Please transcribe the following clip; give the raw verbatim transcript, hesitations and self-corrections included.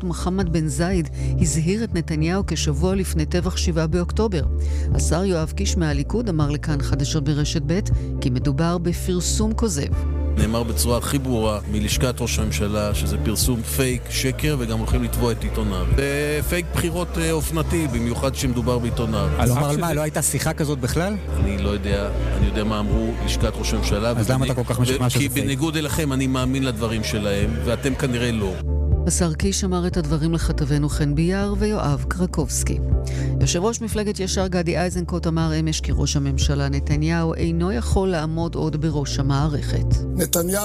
החדשות מוחמד בן זייד הזהיר את נתניהו כשבוע לפני טבח שבעה באוקטובר. השר יואב קיש מהליכוד אמר לכאן חדשות ברשת ב' כי מדובר בפרסום כוזב. נאמר בצורה הכי ברורה מלשכת ראש הממשלה שזה פרסום פייק, שקר, וגם הולכים לתבוע את עיתוניו. זה פייק בחירות אופנתי, במיוחד שמדובר בעיתוניו. כלומר על מה, לא הייתה שיחה כזאת בכלל? אני לא יודע, אני יודע מה אמרו לשכת ראש הממשלה. אז למה אתה כל כך משוכנע שזה פייק? כי בניגוד אליכם אני מאמין לדברים שלהם, ואתם כנראה לא. השר קיש אמר את הדברים לכתבנו חן ביאר ויואב קרקובסקי. יושב ראש מפלגת ישר גדי איזנקוט אמר אמש כי ראש הממשלה נתניהו אינו יכול לעמוד עוד בראש המערכת. נתניהו